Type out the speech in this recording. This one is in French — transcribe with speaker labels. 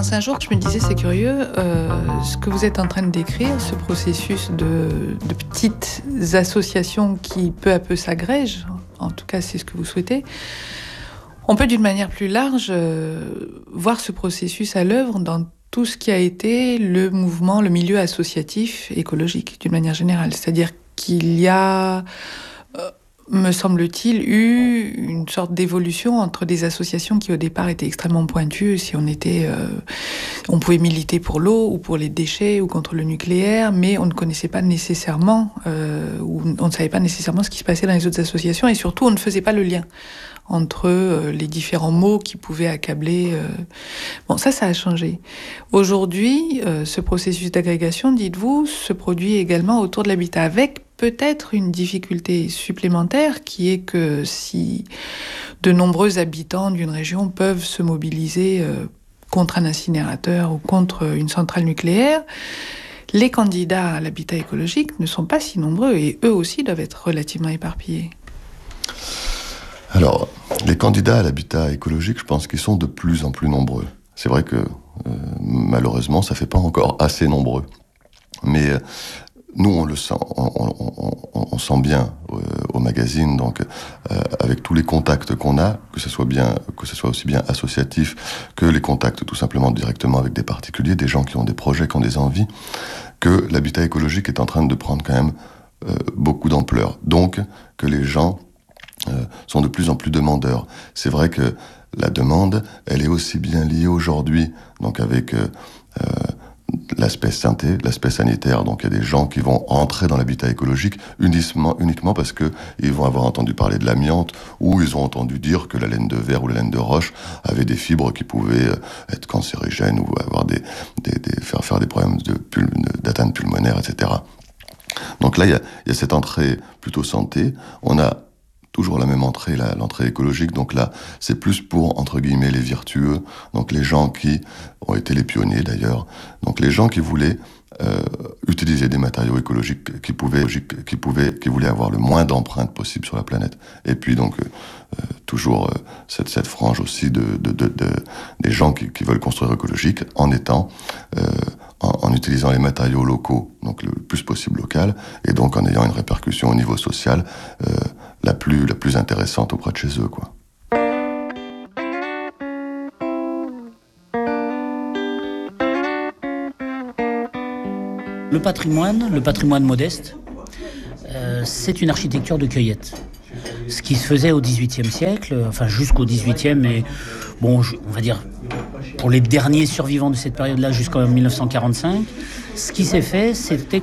Speaker 1: pensé un jour que je me disais, c'est curieux, ce que vous êtes en train de décrire, ce processus de petites associations qui peu à peu s'agrègent, en tout cas c'est ce que vous souhaitez, on peut d'une manière plus large voir ce processus à l'œuvre dans tout ce qui a été le mouvement, le milieu associatif écologique, d'une manière générale. C'est-à-dire qu'il y a, me semble-t-il, eu une sorte d'évolution entre des associations qui au départ étaient extrêmement pointues. Si on pouvait militer pour l'eau ou pour les déchets ou contre le nucléaire, mais on ne connaissait pas nécessairement, ou on ne savait pas nécessairement ce qui se passait dans les autres associations, et surtout on ne faisait pas le lien entre les différents mots qui pouvaient accabler. Bon, ça a changé. Aujourd'hui, ce processus d'agrégation, dites-vous, se produit également autour de l'habitat, avec peut-être une difficulté supplémentaire qui est que si de nombreux habitants d'une région peuvent se mobiliser contre un incinérateur ou contre une centrale nucléaire, les candidats à l'habitat écologique ne sont pas si nombreux et eux aussi doivent être relativement éparpillés.
Speaker 2: Alors, les candidats à l'habitat écologique, je pense qu'ils sont de plus en plus nombreux. C'est vrai que, malheureusement, ça ne fait pas encore assez nombreux. Mais nous, on le sent, on sent bien au magazine, donc avec tous les contacts qu'on a, que ce soit aussi bien associatif que les contacts tout simplement directement avec des particuliers, des gens qui ont des projets, qui ont des envies, que l'habitat écologique est en train de prendre quand même beaucoup d'ampleur. Donc, que les gens sont de plus en plus demandeurs. C'est vrai que la demande, elle est aussi bien liée aujourd'hui, donc avec l'aspect santé, l'aspect sanitaire. Donc il y a des gens qui vont entrer dans l'habitat écologique uniquement parce que ils vont avoir entendu parler de l'amiante, ou ils ont entendu dire que la laine de verre ou la laine de roche avait des fibres qui pouvaient être cancérigènes ou avoir faire des problèmes d'atteinte pulmonaire, etc. Donc là, il y a cette entrée plutôt santé. On a toujours la même entrée, l'entrée écologique. Donc là, c'est plus pour, entre guillemets, les vertueux. Donc les gens qui ont été les pionniers d'ailleurs. Donc les gens qui voulaient utiliser des matériaux écologiques qui voulaient avoir le moins d'empreintes possible sur la planète. Et puis donc toujours cette frange aussi des gens qui veulent construire écologique en utilisant les matériaux locaux, donc le plus possible local, et donc en ayant une répercussion au niveau social la plus intéressante auprès de chez eux, quoi.
Speaker 3: Le patrimoine modeste, c'est une architecture de cueillette. Ce qui se faisait au XVIIIe siècle, enfin jusqu'au XVIIIe, mais bon, on va dire pour les derniers survivants de cette période-là jusqu'en 1945, ce qui s'est fait, c'était